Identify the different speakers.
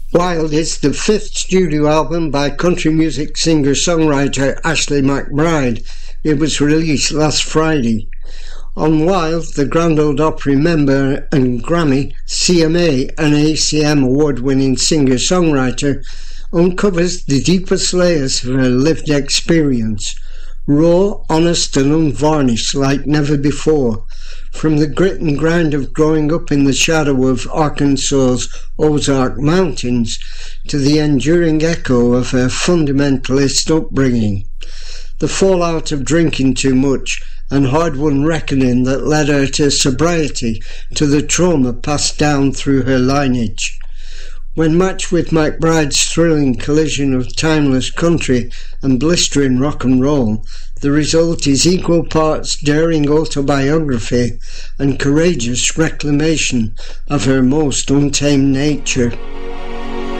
Speaker 1: Wild is the fifth studio album by country music singer-songwriter Ashley McBryde. It was released last Friday. On Wild, the Grand Ole Opry member and Grammy, CMA and ACM award-winning singer-songwriter uncovers the deepest layers of her lived experience, raw, honest and unvarnished like never before. From the grit and grind of growing up in the shadow of Arkansas's Ozark Mountains to the enduring echo of her fundamentalist upbringing. The fallout of drinking too much and hard-won reckoning that led her to sobriety, to the trauma passed down through her lineage. When matched with McBryde's thrilling collision of timeless country and blistering rock and roll, the result is equal parts daring autobiography and courageous reclamation of her most untamed nature.